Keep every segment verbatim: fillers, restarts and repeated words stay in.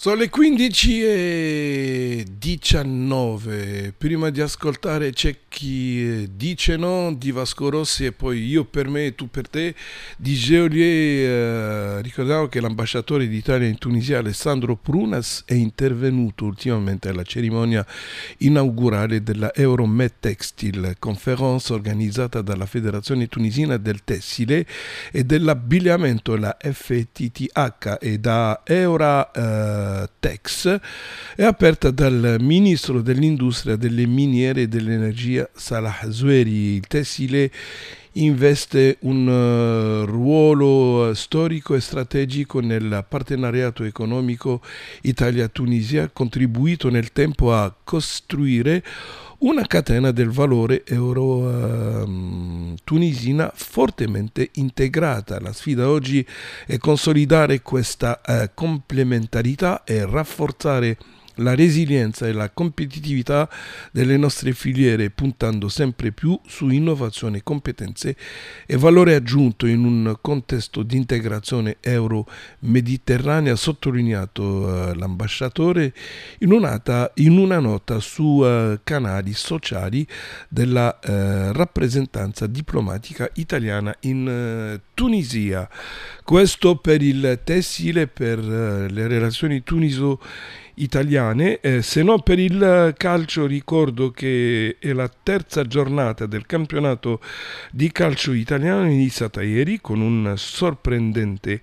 Sono le quindici e diciannove. Prima di ascoltare c'è chi dice no di Vasco Rossi e poi io per me, tu per te di Geolier. Eh, ricordavo che l'ambasciatore d'Italia in Tunisia Alessandro Prunas è intervenuto ultimamente alla cerimonia inaugurale della Euromed Textile, conferenza organizzata dalla Federazione Tunisina del Tessile e dell'Abbigliamento, la F T T H, e da Eura eh, Tex, è aperta dal ministro dell'industria, delle miniere e dell'energia Salah Zueri. Il tessile investe un uh, ruolo storico e strategico nel partenariato economico Italia-Tunisia, contribuito nel tempo a costruire una catena del valore euro-tunisina uh, fortemente integrata. La sfida oggi è consolidare questa uh, complementarità e rafforzare la resilienza e la competitività delle nostre filiere, puntando sempre più su innovazione, competenze e valore aggiunto in un contesto di integrazione euro-mediterranea, sottolineato uh, l'ambasciatore in una, in una nota su uh, canali sociali della uh, rappresentanza diplomatica italiana in uh, Tunisia. Questo per il tessile, per uh, le relazioni tuniso italiane. Eh, se no per il calcio ricordo che è la terza giornata del campionato di calcio italiano, iniziata ieri con un sorprendente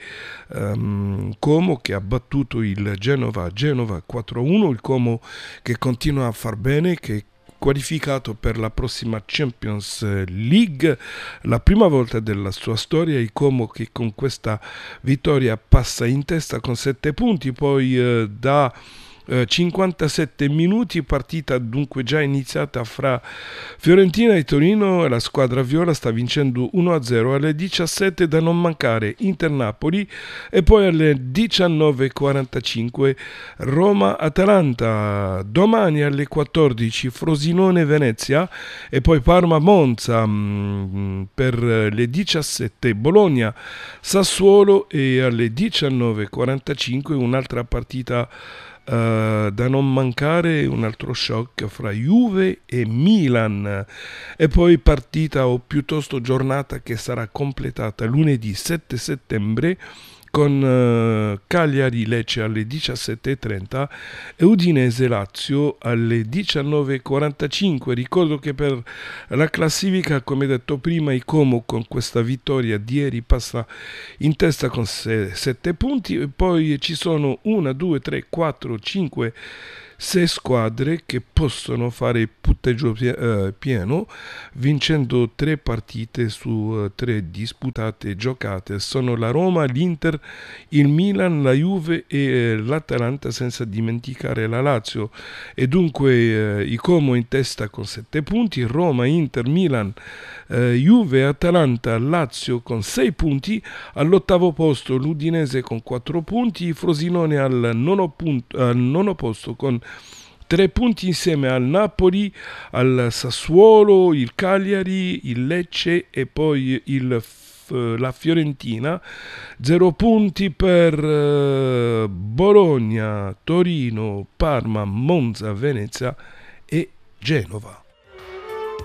um, Como che ha battuto il Genova Genova quattro a uno, il Como che continua a far bene, che qualificato per la prossima Champions League, la prima volta della sua storia. Il Como che con questa vittoria passa in testa con sette punti, poi eh, da eh, cinquantasette minuti, partita dunque già iniziata fra Fiorentina e Torino. La squadra viola sta vincendo uno a zero. Alle diciassette da non mancare Inter-Napoli e poi alle diciannove e quarantacinque Roma-Atalanta. Domani alle quattordici Frosinone-Venezia e poi Parma-Monza. Mh, per le diciassette Bologna-Sassuolo e alle diciannove e quarantacinque un'altra partita Uh, da non mancare, un altro shock fra Juve e Milan, e poi partita o piuttosto giornata che sarà completata lunedì sette settembre con uh, Cagliari-Lecce alle diciassette e trenta e Udinese-Lazio alle diciannove e quarantacinque. Ricordo che per la classifica, come detto prima, il Como con questa vittoria di ieri passa in testa con sette punti, e poi ci sono uno, due, tre, quattro, cinque, sei squadre che possono fare punteggio pieno vincendo tre partite su tre disputate e giocate. Sono la Roma, l'Inter, il Milan, la Juve e l'Atalanta, senza dimenticare la Lazio. E dunque eh, il Como in testa con sette punti, Roma, Inter, Milan, eh, Juve, Atalanta, Lazio con sei punti. All'ottavo posto l'Udinese con quattro punti, il Frosinone al nono, punto, al nono posto con tre punti insieme al Napoli, al Sassuolo, il Cagliari, il Lecce e poi il, la Fiorentina. Zero punti per uh, Bologna, Torino, Parma, Monza, Venezia e Genova.